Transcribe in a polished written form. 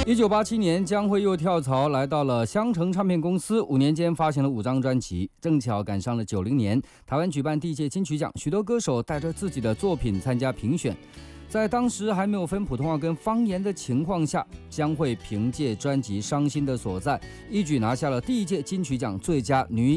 1987年，江蕙又跳槽来到了香城唱片公司，5年间发行了5张专辑。正巧赶上了90年，台湾举办第一届金曲奖，许多歌手带着自己的作品参加评选。在当时还没有分普通话跟方言的情况下，江蕙凭借专辑《伤心的所在》一举拿下了第一届金曲奖最佳女